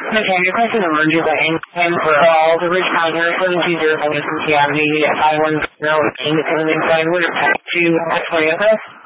Okay, requesting emergency lane, and for all the Ridge County 720 from Avenue, 510 King, inside Winter Pack to Toyota.